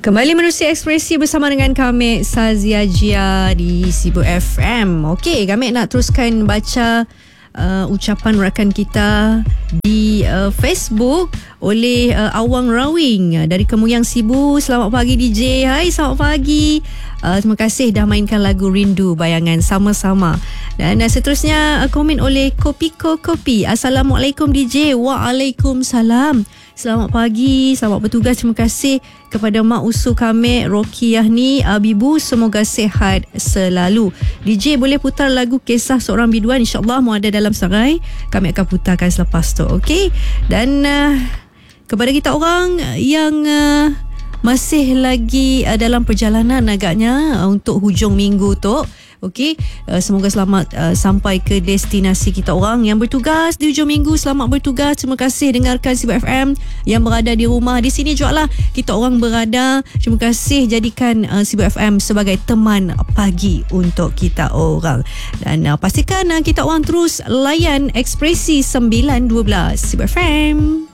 Kembali menerusi Ekspresi bersama dengan kami Sazia Jia di Sibu FM. Okey, kami nak teruskan baca ucapan rakan kita di Facebook oleh Awang Rawing dari Kemuyang Sibu. Selamat pagi DJ. Hai, selamat pagi. Terima kasih dah mainkan lagu Rindu Bayangan sama-sama. Dan seterusnya komen oleh Kopiko Kopi. Assalamualaikum DJ. Waalaikumsalam. Selamat pagi, selamat bertugas. Terima kasih kepada mak usu kami Roki Yahni Abibu, semoga sihat selalu. DJ boleh putar lagu Kisah Seorang Biduan, insyaAllah mau ada dalam serai, kami akan putarkan selepas tu. Okey. Dan kepada kita orang yang masih lagi dalam perjalanan agaknya untuk hujung minggu tu, okey, semoga selamat sampai ke destinasi kita orang. Yang bertugas di hujung minggu, selamat bertugas. Terima kasih dengarkan Sibu FM. Yang berada di rumah, di sini juga lah kita orang berada. Terima kasih jadikan Sibu FM sebagai teman pagi untuk kita orang. Dan pastikan kita orang terus layan Ekspresi 912 Sibu FM.